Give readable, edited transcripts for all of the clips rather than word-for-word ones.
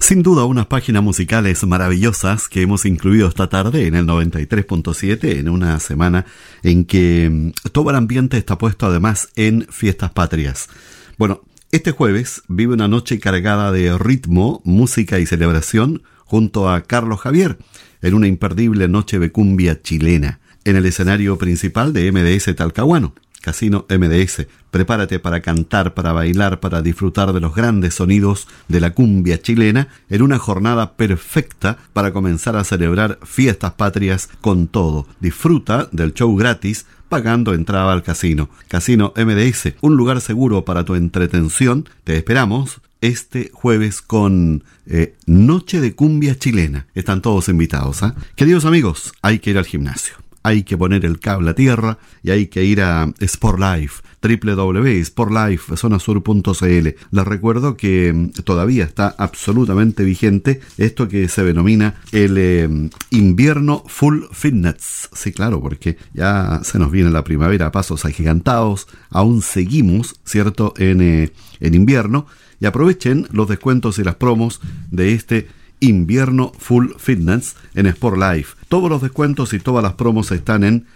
Sin duda unas páginas musicales maravillosas que hemos incluido esta tarde en el 93.7, en una semana en que todo el ambiente está puesto además en fiestas patrias. Bueno, este jueves vive una noche cargada de ritmo, música y celebración junto a Carlos Javier en una imperdible noche de cumbia chilena en el escenario principal de MDS Talcahuano. Casino MDS, prepárate para cantar, para bailar, para disfrutar de los grandes sonidos de la cumbia chilena en una jornada perfecta para comenzar a celebrar fiestas patrias con todo. Disfruta del show gratis pagando entrada al casino. Casino MDS, un lugar seguro para tu entretención. Te esperamos este jueves con Noche de Cumbia Chilena. Están todos invitados, ¿eh? Queridos amigos, hay que ir al gimnasio. Hay que poner el cable a tierra y hay que ir a Sport Life, www.sportlifezonasur.cl. Les recuerdo que todavía está absolutamente vigente esto que se denomina el invierno full fitness. Sí, claro, porque ya se nos viene la primavera a pasos agigantados. Aún seguimos, ¿cierto?, en invierno. Y aprovechen los descuentos y las promos de este invierno full fitness en Sport Life. Todos los descuentos y todas las promos están en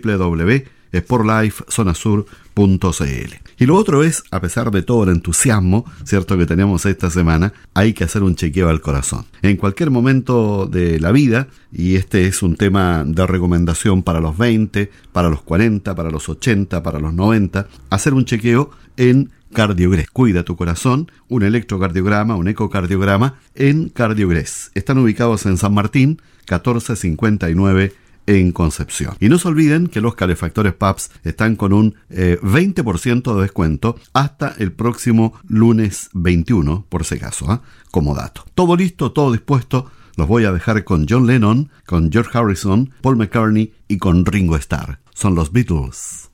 www.sportlifezonasur.cl. Y lo otro es, a pesar de todo el entusiasmo, cierto, que tenemos esta semana, hay que hacer un chequeo al corazón. En cualquier momento de la vida, y este es un tema de recomendación para los 20, para los 40, para los 80, para los 90, hacer un chequeo en Cardiogres. Cuida tu corazón, un electrocardiograma, un ecocardiograma en Cardiogres. Están ubicados en San Martín, 1459 en Concepción. Y no se olviden que los calefactores PAPS están con un 20% de descuento hasta el próximo lunes 21, por si acaso, como dato. Todo listo, todo dispuesto. Los voy a dejar con John Lennon, con George Harrison, Paul McCartney y con Ringo Starr. Son los Beatles.